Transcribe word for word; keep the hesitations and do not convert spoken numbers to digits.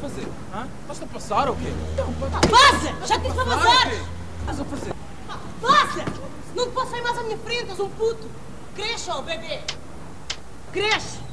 fazer? Hã? Estás a passar ou quê? Então, vaza! Já te disse para vazar! Estás a fazer? Vaza! Não te posso sair mais à minha frente, és um puto! Cresce, ó, bebê! Cresce!